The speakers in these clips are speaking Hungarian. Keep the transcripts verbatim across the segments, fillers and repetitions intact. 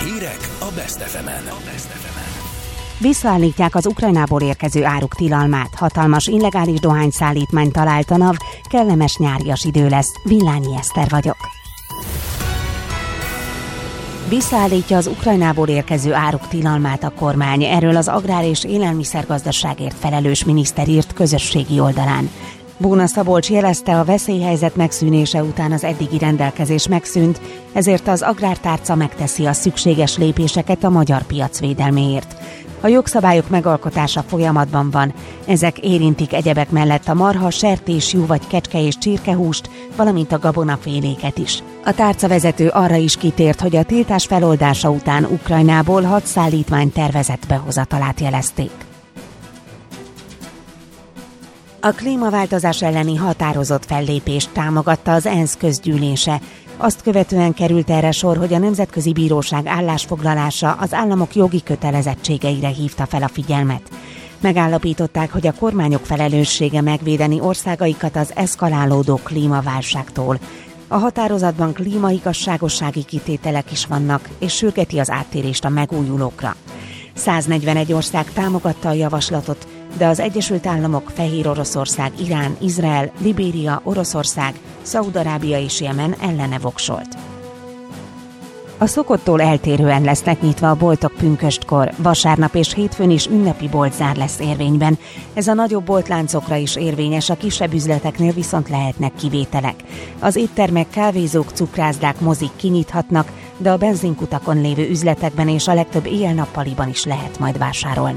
Hírek a Best ef emen. Visszaállítják az Ukrajnából érkező áruk tilalmát. Hatalmas illegális dohányszállítmányt talált a NAV. Kellemes nyárias idő lesz. Villányi Eszter vagyok. Visszaállítja az Ukrajnából érkező áruk tilalmát a kormány. Erről az agrár- és élelmiszergazdaságért felelős miniszter írt közösségi oldalán. Bóna Szabolcs jelezte, a veszélyhelyzet megszűnése után az eddigi rendelkezés megszűnt, ezért az agrártárca megteszi a szükséges lépéseket a magyar piac védelméért. A jogszabályok megalkotása folyamatban van, ezek érintik egyebek mellett a marha, sertés, jú vagy kecske és csirkehúst, valamint a gabonaféléket is. A tárcavezető arra is kitért, hogy a tiltás feloldása után Ukrajnából hat szállítmány tervezett behozatalát jelezték. A klímaváltozás elleni határozott fellépést támogatta az ENSZ közgyűlése. Azt követően került erre sor, hogy a Nemzetközi Bíróság állásfoglalása az államok jogi kötelezettségeire hívta fel a figyelmet. Megállapították, hogy a kormányok felelőssége megvédeni országaikat az eszkalálódó klímaválságtól. A határozatban klímaigazságossági kitételek is vannak, és sürgeti az áttérést a megújulókra. száznegyvenegy ország támogatta a javaslatot, de az Egyesült Államok, Fehér Oroszország, Irán, Izrael, Libéria, Oroszország, Szaúd-Arábia és Jemen ellene voksolt. A szokottól eltérően lesznek nyitva a boltok pünköstkor, vasárnap és hétfőn is ünnepi boltzár lesz érvényben. Ez a nagyobb boltláncokra is érvényes, a kisebb üzleteknél viszont lehetnek kivételek. Az éttermek, kávézók, cukrászdák, mozik kinyithatnak, de a benzinkutakon lévő üzletekben és a legtöbb éjjel-nappaliban is lehet majd vásárolni.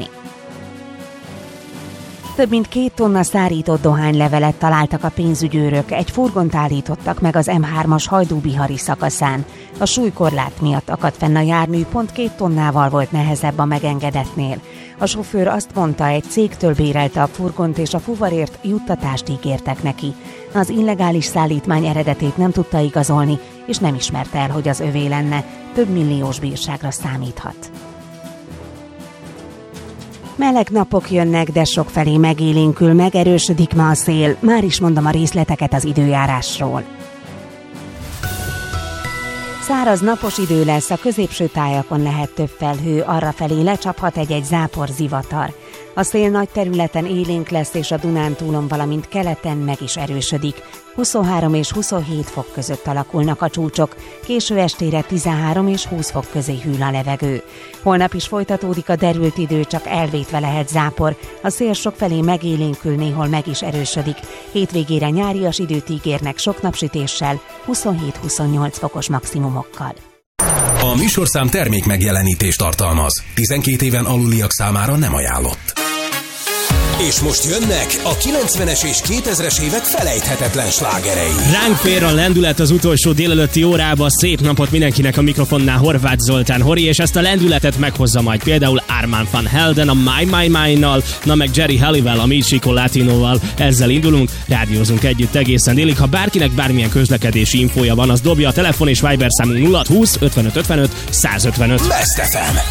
Több mint két tonna szárított dohánylevelet találtak a pénzügyőrök, egy furgont állítottak meg az em hármas Hajdú-Bihari szakaszán. A súlykorlát miatt akadt fenn a jármű, pont két tonnával volt nehezebb a megengedettnél. A sofőr azt mondta, egy cégtől bérelte a furgont, és a fuvarért juttatást ígértek neki. Az illegális szállítmány eredetét nem tudta igazolni, és nem ismerte el, hogy az övé lenne. Több milliós bírságra számíthat. Meleg napok jönnek, de sokfelé megélénkül, megerősödik ma a szél. Már is mondom a részleteket az időjárásról. Száraz, napos idő lesz, a középső tájakon lehet több felhő, arrafelé lecsaphat egy-egy zápor, zivatar. A szél nagy területen élénk lesz, és a Dunántúlon, valamint keleten meg is erősödik. huszonhárom és huszonhét fok között alakulnak a csúcsok, késő estére tizenhárom és húsz fok közé hűl a levegő. Holnap is folytatódik a derült idő, csak elvétve lehet zápor, a szél sokfelé megélénkül, néhol meg is erősödik. Hétvégére nyárias időt ígérnek sok napsütéssel, huszonhét-huszonnyolc fokos maximumokkal. A műsorszám termék megjelenítést tartalmaz. tizenkét éven aluliak számára nem ajánlott. És most jönnek a kilencvenes és kétezres évek felejthetetlen slágerei. Ránk fér a lendület az utolsó délelőtti órába. Szép napot mindenkinek, a mikrofonnál Horváth Zoltán Hori, és ezt a lendületet meghozza majd például Armand van Helden a My My My-nal, na meg Jerry Halliwell a Michiko Latinoval. Ezzel indulunk, rádiózunk együtt egészen délig. Ha bárkinek bármilyen közlekedési infója van, az dobja a telefon és Viber számunk nulla húsz ötvenöt ötvenöt százötvenöt. Best ef em.